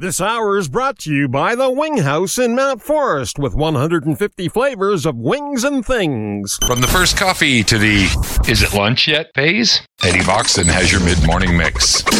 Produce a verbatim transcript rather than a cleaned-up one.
This hour is brought to you by the Wing House in Mount Forest with one hundred fifty flavors of wings and things. From the first coffee to the is it lunch yet phase, Eddie Voxton has your mid-morning mix.